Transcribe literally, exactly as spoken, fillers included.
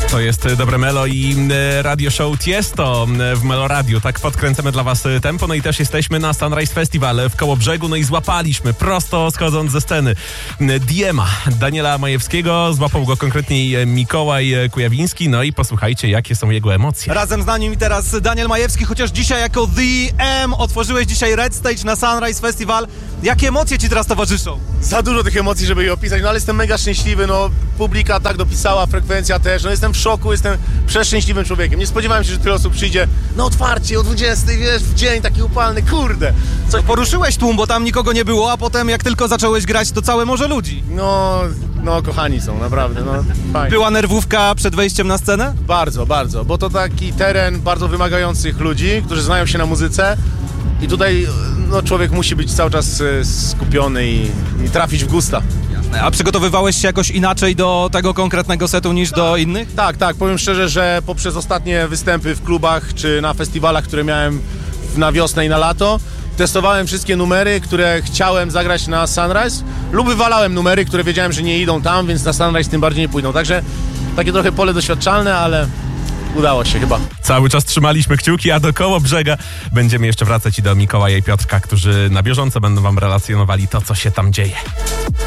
To jest Dobre Melo i radio show Tiesto w Melo Radio. Tak podkręcamy dla was tempo. No i też jesteśmy na Sunrise Festival w Kołobrzegu. No i złapaliśmy prosto schodząc ze sceny D M a Daniela Majewskiego. Złapał go konkretniej Mikołaj Kujawiński. No i posłuchajcie, jakie są jego emocje. Razem z nami teraz Daniel Majewski, chociaż dzisiaj jako The M otworzyłeś dzisiaj Red Stage na Sunrise Festival. Jakie emocje ci teraz towarzyszą? Za dużo tych emocji, żeby je opisać, no ale jestem mega szczęśliwy, no publika tak dopisała, frekwencja też, no jestem w szoku, jestem przeszczęśliwym człowiekiem. Nie spodziewałem się, że tyle osób przyjdzie na otwarcie o dwudziestej, wiesz, w dzień taki upalny, kurde. Coś poruszyłeś tłum, bo tam nikogo nie było, a potem jak tylko zacząłeś grać, to całe morze ludzi. No, no kochani są, naprawdę, no fajnie. Była nerwówka przed wejściem na scenę? Bardzo, bardzo, bo to taki teren bardzo wymagających ludzi, którzy znają się na muzyce. I tutaj no, człowiek musi być cały czas e, skupiony i, i trafić w gusta. A przygotowywałeś się jakoś inaczej do tego konkretnego setu niż do innych? Tak, tak, powiem szczerze, że poprzez ostatnie występy w klubach czy na festiwalach, które miałem na wiosnę i na lato, testowałem wszystkie numery, które chciałem zagrać na Sunrise lub wywalałem numery, które wiedziałem, że nie idą tam, więc na Sunrise tym bardziej nie pójdą. Także takie trochę pole doświadczalne, ale udało się chyba. Cały czas trzymaliśmy kciuki, a do Kołobrzega będziemy jeszcze wracać i do Mikołaja i Piotrka, którzy na bieżąco będą wam relacjonowali to, co się tam dzieje.